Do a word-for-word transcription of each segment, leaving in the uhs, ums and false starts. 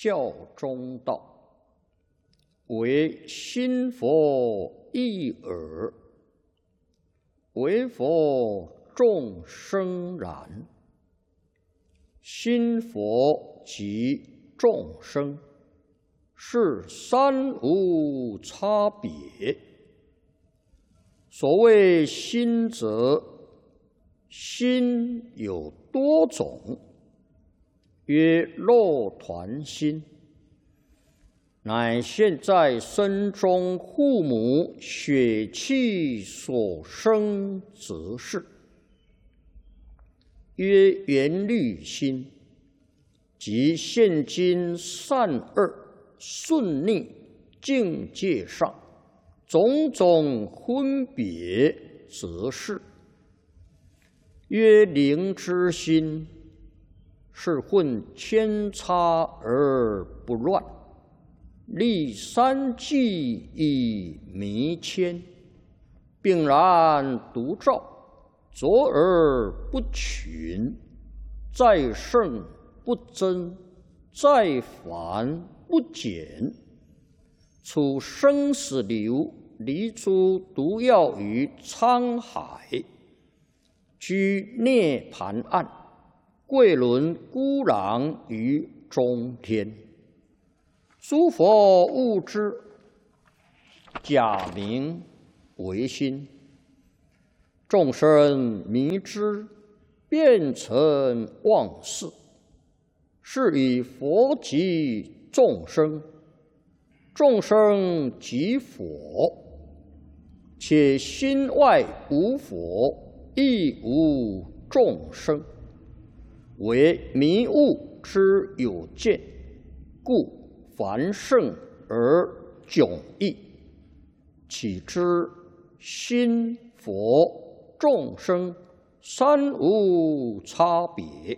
教中道，唯心佛一耳，唯佛众生然。心佛及众生，是三无差别。所谓心者，心有多种，曰肉团心，乃现在身中父母血气所生之事。曰缘虑心，即现今善恶顺逆境界上种种分别之事。曰灵之心，是混千差而不乱，立三际以弥谦，并然独照，卓而不群，在圣不增，在繁不减。处生死流，离诸毒药于沧海，居涅盘岸，贵轮孤狼于中天。诸佛悟之，假名为心；众生迷之，变成妄事。是以佛即众生，众生即佛，且心外无佛，亦无众生，为迷悟之有见，故凡圣而迥异。岂知心佛众生三无差别。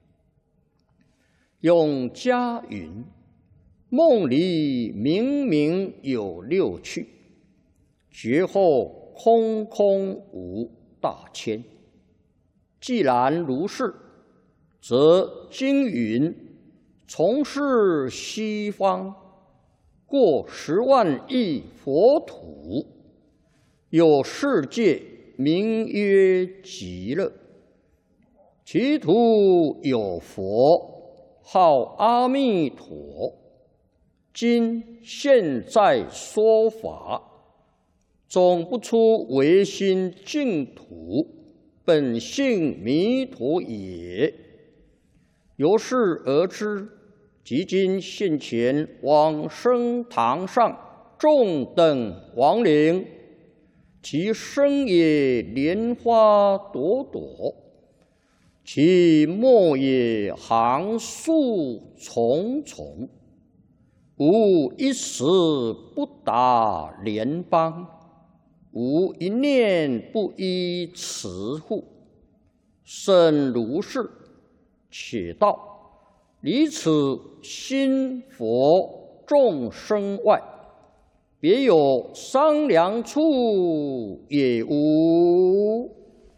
用家云：梦里明明有六趣，觉后空空无大千。既然如是，则经云：从是西方，过十万亿佛土，有世界名曰极乐，其土有佛，号阿弥陀。今现在说法，总不出唯心净土，本性弥陀也。由是而知，即今现前往生堂上众等亡灵，其身也莲花朵朵，其末也行树重重，无一时不达莲邦，无一念不依持护。甚如是，且道离此心佛众生外，别有商量处也无。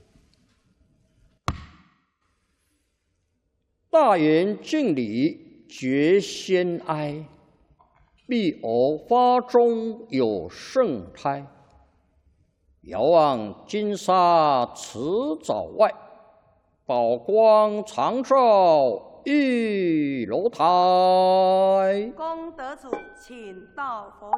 大圆净理觉先哀，必偶发中有圣胎。遥望金沙池沼外，宝光常照玉楼台。 功德主，请到佛